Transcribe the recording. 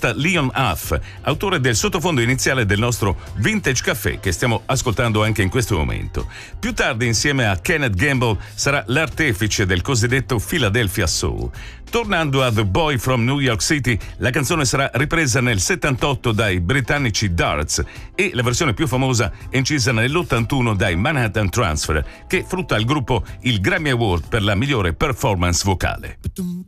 chitarrista Leon Huff, autore del sottofondo iniziale del nostro Vintage Café che stiamo ascoltando anche in questo momento. Più tardi, insieme a Kenneth Gamble, sarà l'artefice del cosiddetto Philadelphia Soul. Tornando a The Boy from New York City, la canzone sarà ripresa nel 78 dai britannici Darts e la versione più famosa è incisa nell'81 dai Manhattan Transfer, che frutta al gruppo il Grammy Award per la migliore performance vocale.